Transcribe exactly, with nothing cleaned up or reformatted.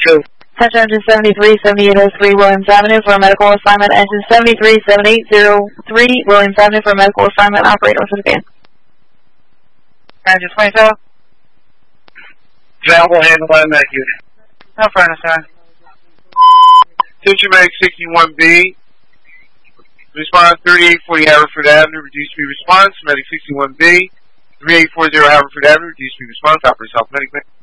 two. Touch engine seventy-three seventy-eight oh three Williams Avenue for a medical assignment. Engine seventy-three seventy-eight oh three Williams Avenue for a medical assignment. Operator for the van. Engine twenty-seven. Available, handle by the medic unit. No further, sir. Attention medic sixty-one B. Response thirty-eight forty Haverford Avenue, reduced speed response. Medic sixty-one B. thirty-eight forty Haverford Avenue, reduced speed response. Operator self medic.